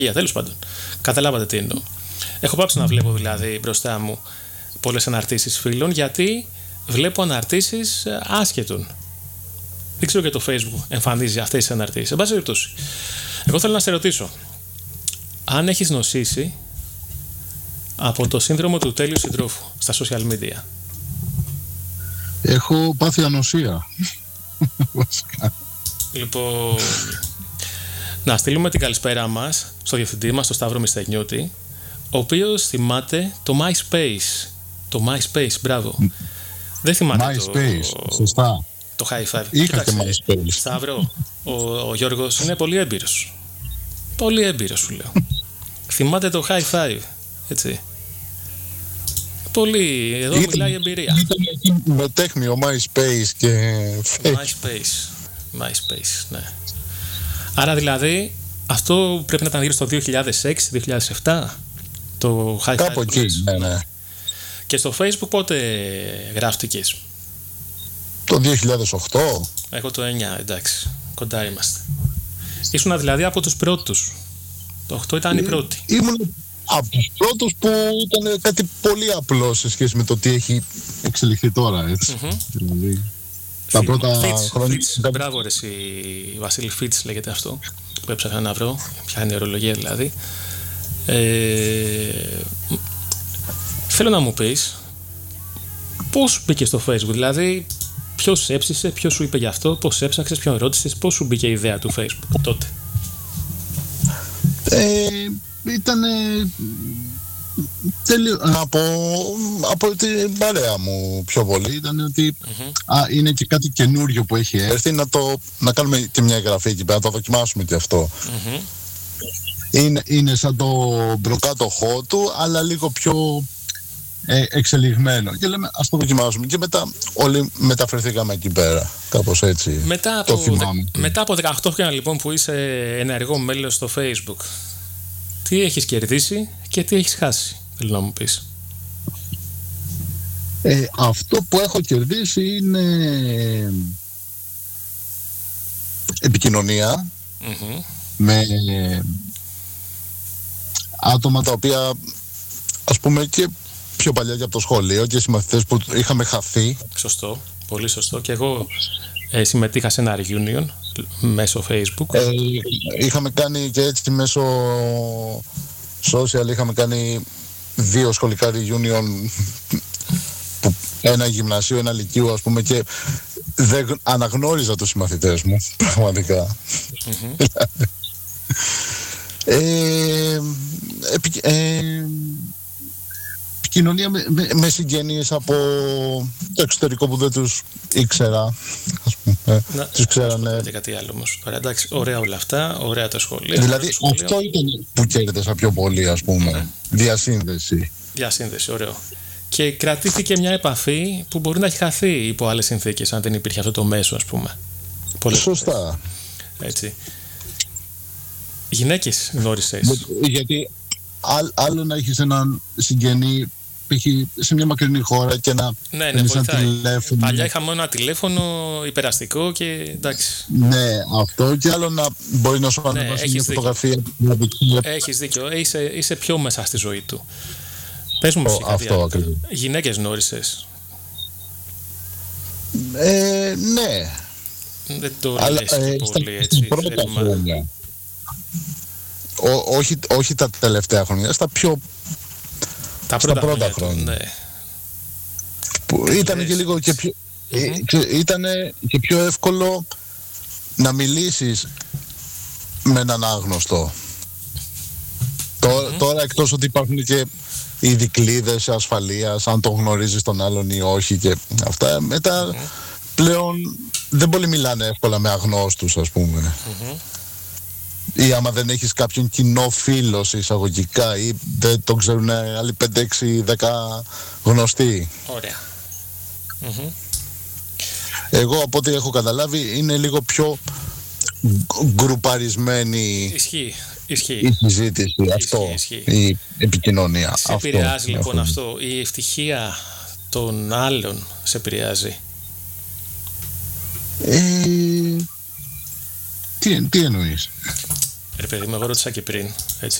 Τέλος πάντων, καταλάβατε τι εννοώ. Έχω πάψει να βλέπω δηλαδή μπροστά μου πολλές αναρτήσεις φίλων, γιατί βλέπω αναρτήσεις άσχετων. Δεν ξέρω και το Facebook εμφανίζει αυτές τις αναρτήσεις. Εν πάση περιπτώσει, εγώ θέλω να σε ρωτήσω αν έχεις νοσήσει από το σύνδρομο του τέλειου συντρόφου στα social media. Έχω πάθει ανοσία. Λοιπόν, να στείλουμε την καλησπέρα μας στο διευθυντή μας, τον Σταύρο Μισθενιώτη, ο οποίος θυμάται το MySpace. Το MySpace, μπράβο. Δεν θυμάται MySpace, σωστά. Το High Five. Είχα και MySpace. Σταύρο, ο Γιώργος είναι πολύ έμπειρος. Πολύ έμπειρος, σου λέω. Θυμάται το High Five, έτσι. Πολύ, εδώ μιλάει εμπειρία. Ήταν με τέχνιο MySpace και MySpace, ναι. Άρα δηλαδή αυτό πρέπει να ήταν γύρω στο 2006-2007 το High Five. Κάπου εκεί, ναι. Και στο Facebook πότε γράφτηκες? Το 2008. Έχω το 9, εντάξει, κοντά είμαστε. Ήσουν δηλαδή από τους πρώτους. Το 8 ήταν η πρώτη. Ήμουν από τους πρώτους που ήταν κάτι πολύ απλό σε σχέση με το τι έχει εξελιχθεί τώρα, έτσι. Δηλαδή, τα πρώτα χρόνια... Μπράβο ρε εσύ, Βασίλη, Φίτς λέγεται αυτό που έψαχνα να βρω, ποια είναι η ορολογία δηλαδή. Θέλω να μου πεις πώς μπήκε στο Facebook, δηλαδή ποιος έψησε, ποιος σου είπε γι' αυτό, πώς έψαξες, ποιον ρώτησες, πώς σου μπήκε η ιδέα του Facebook τότε? Ήταν από την παρέα μου πιο πολύ. Ήταν ότι είναι και κάτι καινούριο που έχει έρθει, να κάνουμε και μια εγγραφή εκεί πέρα, να το δοκιμάσουμε και αυτό. Είναι σαν το προκάτοχό του, αλλά λίγο πιο εξελιγμένο. Και λέμε ας το δοκιμάσουμε. Και μετά όλοι μεταφερθήκαμε εκεί πέρα. Κάπως έτσι. Μετά από 18 χρόνια λοιπόν που είσαι ενεργό μέλος στο Facebook, τι έχεις κερδίσει και τι έχεις χάσει, θέλω να μου πεις? Αυτό που έχω κερδίσει είναι επικοινωνία με άτομα τα οποία, ας πούμε, και πιο παλιά και από το σχολείο, και συμμαθητές που είχαμε χαθεί. Σωστό, πολύ σωστό. Και εγώ συμμετείχα σε ένα reunion μέσω Facebook. Είχαμε κάνει και έτσι μέσω social, είχαμε κάνει 2 σχολικά reunion, ένα γυμνασίου, ένα λυκείου, ας πούμε, και δεν αναγνώριζα τους συμμαθητές μου, πραγματικά. Επικοινωνία με συγγενείς από το εξωτερικό που δεν τους ήξερα, ας πούμε. Τους ξέρανε. Και κάτι άλλο όμως. Εντάξει, ωραία όλα αυτά, ωραία το σχολείο. Δηλαδή αυτό ήταν που κέρδισα πιο πολύ, ας πούμε. Διασύνδεση, ωραίο. Και κρατήθηκε μια επαφή που μπορεί να έχει χαθεί υπό άλλες συνθήκες, αν δεν υπήρχε αυτό το μέσο, ας πούμε. Σωστά. Έτσι. Γυναίκες γνώρισες? Γιατί άλλο να έχεις έναν συγγενή σε μια μακρινή χώρα και να παίρνεις ένα τηλέφωνο. Παλιά είχαμε ένα τηλέφωνο υπεραστικό και εντάξει. Ναι, αυτό, και άλλο να μπορεί να σου ανεβάσει μια φωτογραφία. Έχεις δίκιο, είσαι πιο μέσα στη ζωή του. Πες μου αυτό ακριβώς. Γυναίκες γνώρισες? Ναι. Δεν το λες πολύ έτσι. Στα πρώτα χρόνια. Όχι τα τελευταία χρόνια, στα πρώτα χρόνια. Ναι. Που ήταν και λίγο και πιο, ήταν και πιο εύκολο να μιλήσεις με έναν άγνωστο. Τώρα, εκτός ότι υπάρχουν και οι δικλείδες ασφαλείας, αν τον γνωρίζεις τον άλλον ή όχι και αυτά, μετά πλέον δεν πολύ μιλάνε εύκολα με αγνώστους, ας πούμε. Ή άμα δεν έχεις κάποιον κοινό φίλο σε εισαγωγικά, ή δεν τον ξέρουν άλλοι 5, 6, 10 γνωστοί. Ωραία. Εγώ από ό,τι έχω καταλάβει είναι λίγο γκρουπαρισμένη η συζήτηση, η επικοινωνία. Σε επηρεάζει λοιπόν αυτό? Η ευτυχία των άλλων σε επηρεάζει? Τι εννοείς? Ρε παιδί μου, εγώ ρώτησα και πριν. Έτσι.